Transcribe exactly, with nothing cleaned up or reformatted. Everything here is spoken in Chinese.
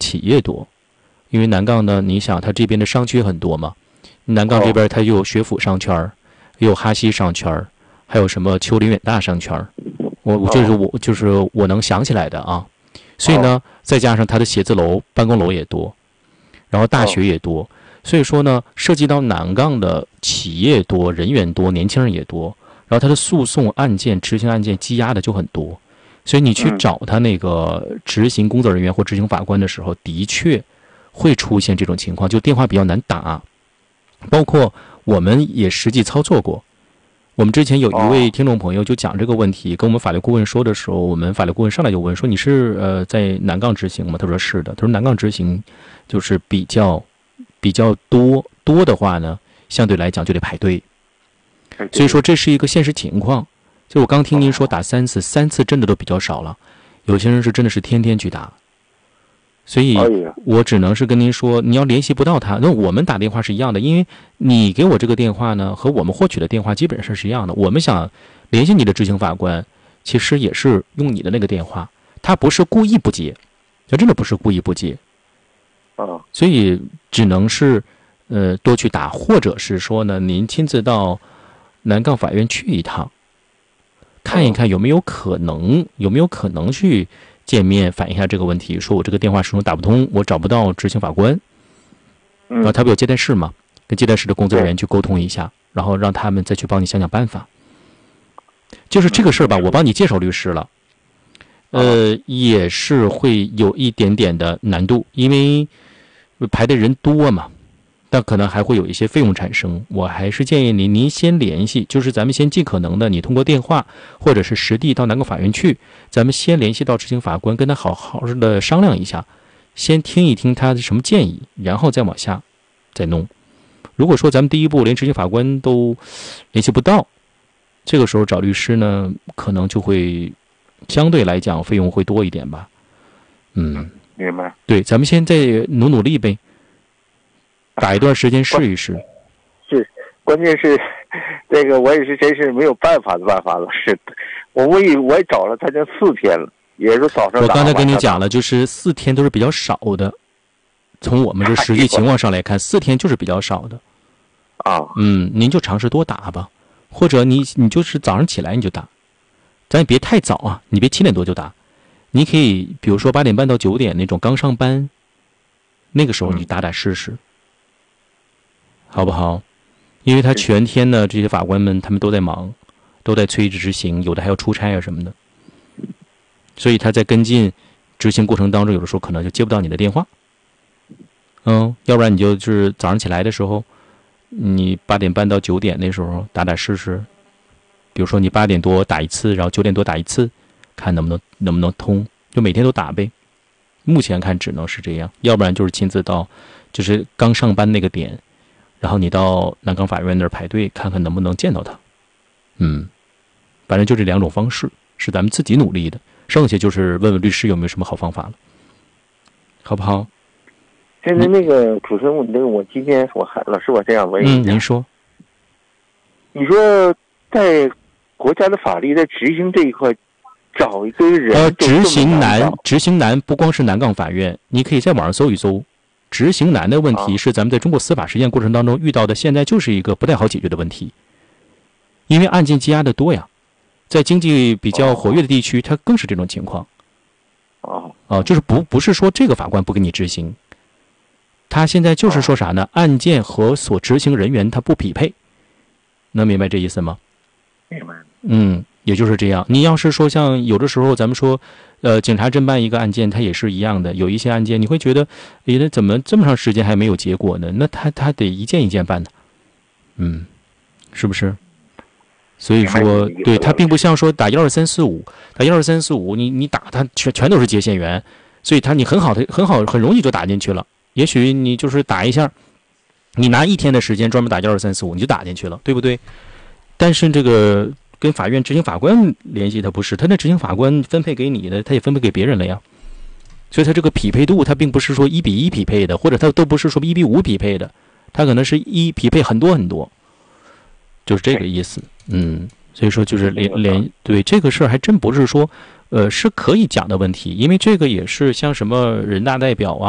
企业多，因为南杠呢，你想它这边的商区很多嘛，南杠这边它又有学府商圈，又有哈西商圈，还有什么丘陵远大商圈，我我这是我就是我能想起来的啊。所以呢，再加上它的写字楼、办公楼也多，然后大学也多，所以说呢，涉及到南杠的企业多、人员多、年轻人也多，然后它的诉讼案件、执行案件积压的就很多，所以你去找他那个执行工作人员或执行法官的时候，的确会出现这种情况，就电话比较难打，包括我们也实际操作过。我们之前有一位听众朋友就讲这个问题，跟我们法律顾问说的时候，我们法律顾问上来就问说：“你是呃在南杠执行吗？”他说：“是的。”他说：“南杠执行就是比较比较多多的话呢，相对来讲就得排队。所以说这是一个现实情况。就我刚听您说打三次，三次真的都比较少了，有些人是真的是天天去打。所以我只能是跟您说，你要联系不到他，那我们打电话是一样的，因为你给我这个电话呢，和我们获取的电话基本上是一样的。我们想联系你的执行法官，其实也是用你的那个电话，他不是故意不接，他真的不是故意不接。所以只能是呃多去打，或者是说呢，您亲自到南杠法院去一趟，看一看有没有可能，有没有可能去见面反映一下这个问题，说我这个电话始终打不通，我找不到执行法官，然后他不有接待室嘛，跟接待室的工作人员去沟通一下，然后让他们再去帮你想想办法。就是这个事儿吧，我帮你介绍律师了，呃，也是会有一点点的难度，因为排的人多嘛，但可能还会有一些费用产生。我还是建议您，您先联系，就是咱们先尽可能的，你通过电话或者是实地到南杠法院去，咱们先联系到执行法官，跟他好好的商量一下，先听一听他的什么建议，然后再往下再弄。如果说咱们第一步连执行法官都联系不到，这个时候找律师呢，可能就会相对来讲费用会多一点吧。嗯， 明白。 对，咱们先再努努力呗。打一段时间试一试， 是，关键是这个我也是真是没有办法的办法了。是，我我也我也找了他就四天了，也是早上打。 我刚才跟你讲了，就是四天都是比较少的。从我们这实际情况上来看，四天就是比较少的。 啊， 嗯，您就尝试多打吧，或者你你就是早上起来你就打，咱也别太早啊，你别七点多就打，你可以比如说八点半到九点那种刚上班，那个时候你打打试试。好不好？因为他全天呢，这些法官们他们都在忙，都在催着执行，有的还要出差啊什么的，所以他在跟进执行过程当中，有的时候可能就接不到你的电话。嗯，要不然你就是早上起来的时候，你八点半到九点那时候打打试试，比如说你八点多打一次，然后九点多打一次，看能不能能不能通，就每天都打呗。目前看只能是这样，要不然就是亲自到，就是刚上班那个点。然后你到南杠法院那儿排队，看看能不能见到他。嗯，反正就这两种方式是咱们自己努力的，剩下就是问问律师有没有什么好方法了，好不好？ 现在那个主持人，我那个我今天我还老师我这样问一下， 嗯，您说， 你说在国家的法律在执行这一块，找一个人呃，执行难，执行难不光是南杠法院，你可以在网上搜一搜。执行难的问题是咱们在中国司法实践过程当中遇到的，现在就是一个不太好解决的问题，因为案件积压的多呀，在经济比较活跃的地区，它更是这种情况。 哦， 啊，就是不不是说这个法官不给你执行，他现在就是说啥呢？案件和所执行人员他不匹配，能明白这意思吗？ 明白。 嗯，也就是这样。你要是说像有的时候咱们说。呃，警察侦办一个案件，它也是一样的。有一些案件，你会觉得，哎，那怎么这么长时间还没有结果呢？那他他得一件一件办的，嗯，是不是？所以说，对他并不像说打一二三四五，打一二三四五，你你打他全全都是接线员，所以他你很好的很好很容易就打进去了。也许你就是打一下，你拿一天的时间专门打一二三四五，你就打进去了，对不对？但是这个。跟法院执行法官联系，他不是，他那执行法官分配给你的，他也分配给别人了呀。所以他这个匹配度，他并不是说一比一匹配的，或者他都不是说一比五匹配的，他可能是一匹配很多很多，就是这个意思。嗯，所以说就是连连对这个事儿还真不是说，呃，是可以讲的问题，因为这个也是像什么人大代表啊。